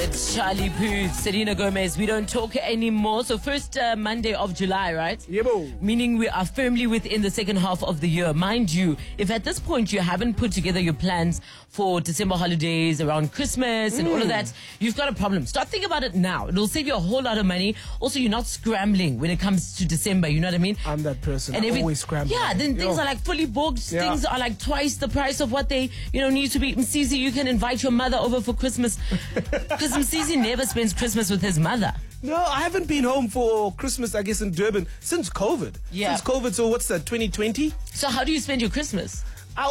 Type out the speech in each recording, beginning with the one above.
It's Charlie Puth, Selena Gomez. We don't talk anymore. So first Monday of July, right? Yebo. Meaning we are firmly within the second half of the year. Mind you, if at this point you haven't put together your plans for December holidays, around Christmas and all of that, you've got a problem. Start thinking about it now. It'll save you a whole lot of money. Also, you're not scrambling when it comes to December. You know what I mean? I'm that person. And I'm always scrambling. Yeah, then things are like fully booked. Yeah. Things are like twice the price of what they, need to be. Msisi, you can invite your mother over for Christmas. Because Msisi never spends Christmas with his mother. No, I haven't been home for Christmas, I guess, in Durban since COVID. Yeah. Since COVID, so what's that, 2020? So how do you spend your Christmas?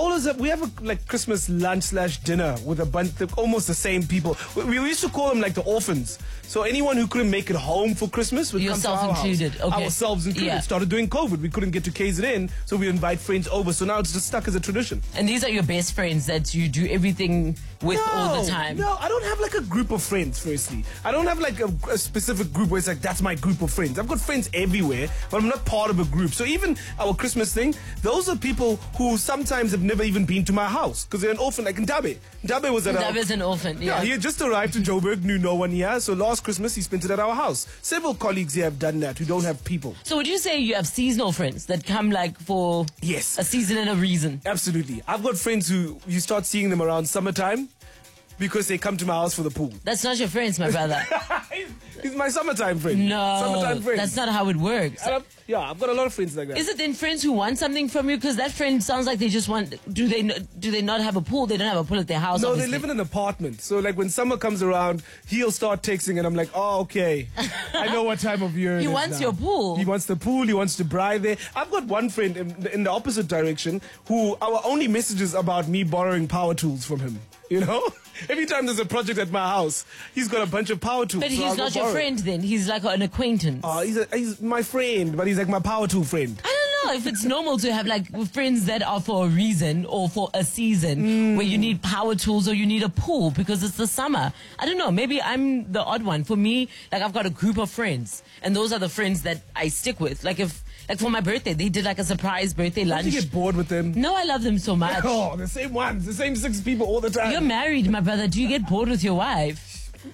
We have a Christmas lunch / dinner with a bunch of almost the same people. We used to call them like the orphans. So anyone who couldn't make it home for Christmas would come to our house. Yourself included, okay. Ourselves included. Yeah. Started doing COVID. We couldn't get to KZN, so we invite friends over. So now it's just stuck as a tradition. And these are your best friends that you do everything with all the time? No, I don't have like a group of friends, firstly. I don't have like a specific group where it's like, that's my group of friends. I've got friends everywhere, but I'm not part of a group. So even our Christmas thing, those are people who sometimes have never even been to my house because they're an orphan, like Ndabe. Ndabe was at our... Ndabe's an orphan, yeah. He had just arrived in Joburg, knew no one here. So last Christmas, he spent it at our house. Several colleagues here have done that who don't have people. So would you say you have seasonal friends that come like for Yes. a season and a reason? Absolutely. I've got friends who you start seeing them around summertime because they come to my house for the pool. That's not your friends, my brother. He's my summertime friend. No, Summertime friend. that's not how it works. I've got a lot of friends like that. Is it then friends who want something from you? Because that friend sounds like they just want... Do they not have a pool? They don't have a pool at their house, No, obviously. they live in an apartment. So like when summer comes around, he'll start texting and I'm like, oh, okay. I know what time of year He it is wants now. your pool. He wants the pool. He wants to braai there. I've got one friend in the opposite direction who our only message is about me borrowing power tools from him. You know? Every time there's a project at my house, he's got a bunch of power tools. But so he's I'll go not your borrow it. friend then. He's like an acquaintance. He's my friend, but he's like my power tool friend. I don't know if it's normal to have like friends that are for a reason or for a season where you need power tools or you need a pool because it's the summer. I don't know. Maybe I'm the odd one. For me, like I've got a group of friends and those are the friends that I stick with. Like for my birthday, they did like a surprise birthday lunch. Don't you get bored with them? No, I love them so much. Oh, the same ones, the same 6 people all the time. You're married, my brother. Do you get bored with your wife?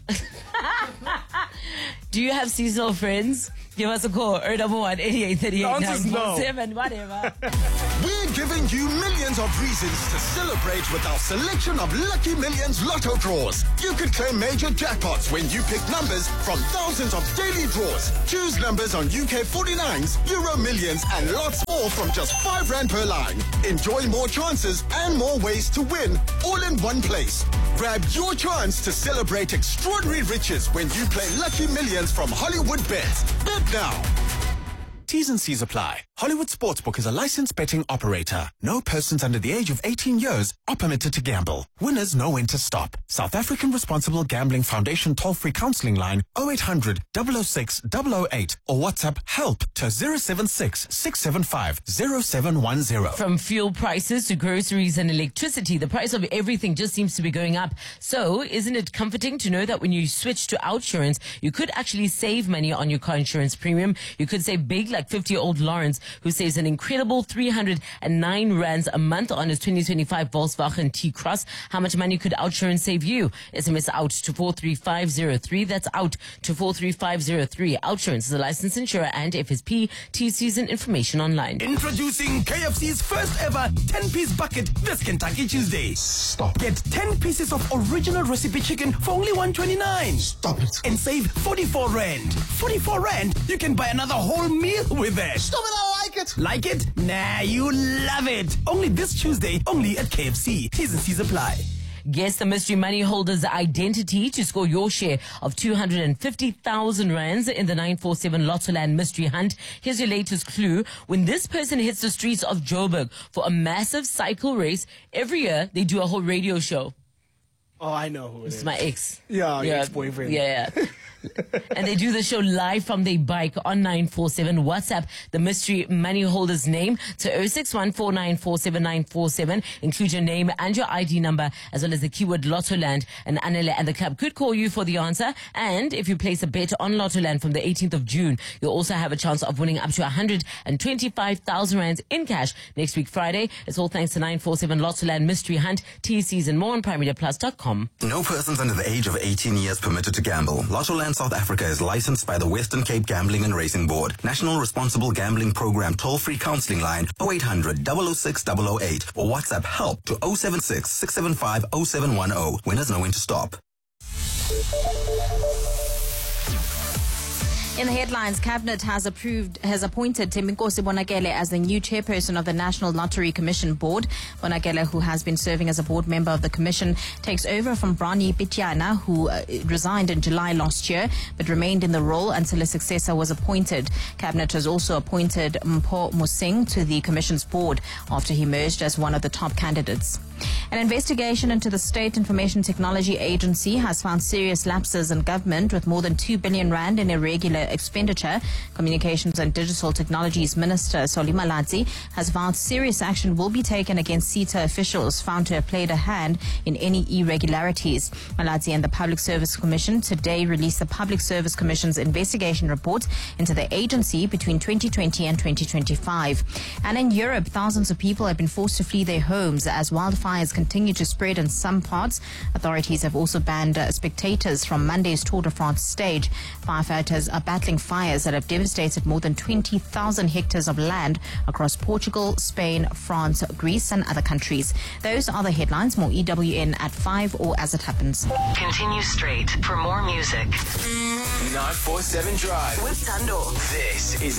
Do you have seasonal friends? Give us a call. 011 8838 The answer's no. 947, whatever. We're giving you millions of reasons to celebrate with our selection of Lucky Millions Lotto draws. You could claim major jackpots when you pick numbers from thousands of daily draws. Choose numbers on UK 49s, Euro Millions, and lots more from just R5 per line. Enjoy more chances and more ways to win, all in one place. Grab your chance to celebrate extraordinary riches when you play Lucky Millions from Hollywood Bets. Bet now. T's and C's apply. Hollywood Sportsbook is a licensed betting operator. No persons under the age of 18 years are permitted to gamble. Winners know when to stop. South African Responsible Gambling Foundation toll-free counseling line 0800 006 008 or WhatsApp help to 076 675 0710. From fuel prices to groceries and electricity, the price of everything just seems to be going up. So, isn't it comforting to know that when you switch to Outsurance, you could actually save money on your car insurance premium? You could save big, like 50-year-old Lawrence, who saves an incredible 309 rands a month on his 2025 Volkswagen T-Cross. How much money could Outsurance save you? SMS out to 43503. That's out to 43503. Outsurance is a licensed insurer and FSP. TCs and information online. Introducing KFC's first ever 10-piece bucket this Kentucky Tuesday. Stop. Get 10 pieces of original recipe chicken for only $1.29. Stop it. And save 44 rand. 44 rand, you can buy another whole meal with that. Stop it, I like it. Like it? Nah, you love it. Only this Tuesday, only at KFC. T's and C's apply. Guess the mystery money holder's identity to score your share of 250,000 rands in the 947 Lottoland mystery hunt. Here's your latest clue. When this person hits the streets of Joburg for a massive cycle race, every year they do a whole radio show. Oh, I know who it is. It's my ex. Yeah, your ex-boyfriend. Yeah. And they do the show live from their bike on 947. WhatsApp the mystery money holder's name to 0614947947. Include your name and your ID number, as well as the keyword Lottoland. And Anele and the club could call you for the answer. And if you place a bet on Lottoland from the 18th of June, you'll also have a chance of winning up to 125,000 rands in cash next week, Friday. It's all thanks to 947 Lottoland Mystery Hunt. TCs and more on PrimeMediaPlus.com. No persons under the age of 18 years permitted to gamble. Lottoland South Africa is licensed by the Western Cape Gambling and Racing Board. National Responsible Gambling Program toll-free counseling line 0800 006 008 or WhatsApp help to 076 675 0710. Winners know when to stop. In the headlines, Cabinet has appointed Thembinkosi Bonakele as the new chairperson of the National Lottery Commission Board. Bonakele, who has been serving as a board member of the commission, takes over from Brani Pityana, who resigned in July last year, but remained in the role until a successor was appointed. Cabinet has also appointed Mpho Musing to the commission's board after he emerged as one of the top candidates. An investigation into the State Information Technology Agency has found serious lapses in government, with more than 2 billion rand in irregular expenditure. Communications and Digital Technologies Minister Solly Malatsi has vowed serious action will be taken against SETA officials found to have played a hand in any irregularities. Malatsi and the Public Service Commission today released the Public Service Commission's investigation report into the agency between 2020 and 2025. And in Europe, thousands of people have been forced to flee their homes as wildfires continue to spread in some parts. Authorities have also banned spectators from Monday's Tour de France stage. Firefighters are battling fires that have devastated more than 20,000 hectares of land across Portugal, Spain, France, Greece and other countries. Those are the headlines. More EWN at 5 or as it happens. Continue straight for more music. 947 Drive with Tando. This is